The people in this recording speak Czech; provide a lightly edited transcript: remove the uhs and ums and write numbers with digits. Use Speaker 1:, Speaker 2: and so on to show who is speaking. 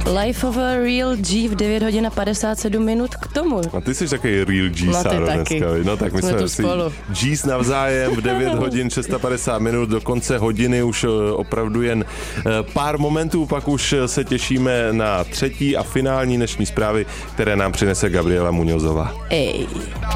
Speaker 1: Life of a Real G v 9 hodin a 57 minut k tomu.
Speaker 2: A ty jsi takový Real G, Sáro, dneska. No tak my jsme si G's navzájem v 9 hodin 650 minut, do konce hodiny už opravdu jen pár momentů, pak už se těšíme na třetí a finální dnešní zprávy, které nám přinese Gabriela Muñozová.
Speaker 1: Ej.